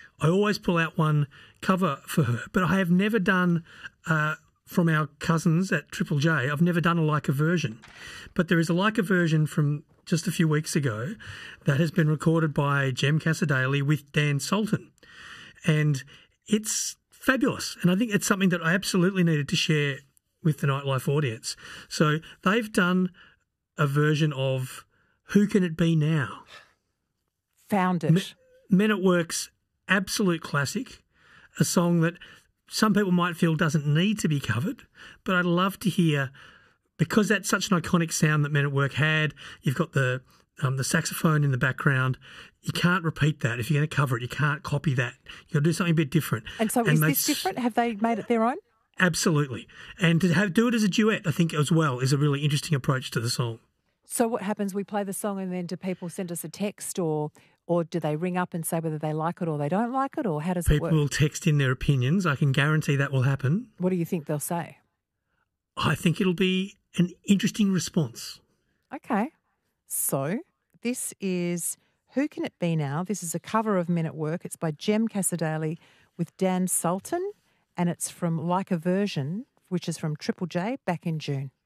I always pull out one cover for her, but I have never done, from our cousins at Triple J, I've never done a Leica version. But there is a Leica version from just a few weeks ago that has been recorded by Jem Cassar-Daley with Dan Sultan. And it's fabulous. And I think it's something that I absolutely needed to share with the Nightlife audience. So they've done a version of Who Can It Be Now? Found it. Men at Work's absolute classic, a song that some people might feel doesn't need to be covered, but I'd love to hear, because that's such an iconic sound that Men at Work had. You've got the saxophone in the background. You can't repeat that. If you're going to cover it, you can't copy that. You've got to do something a bit different. And so is this different? Have they made it their own? Absolutely. And to do it as a duet, I think, as well, is a really interesting approach to the song. So what happens? We play the song and then do people send us a text or do they ring up and say whether they like it or they don't like it, or how does it work? People will text in their opinions. I can guarantee that will happen. What do you think they'll say? I think it'll be an interesting response. Okay. So this is Who Can It Be Now? This is a cover of Men at Work. It's by Jem Cassar-Daley with Dan Sultan, and it's from Leica Version, which is from Triple J back in June.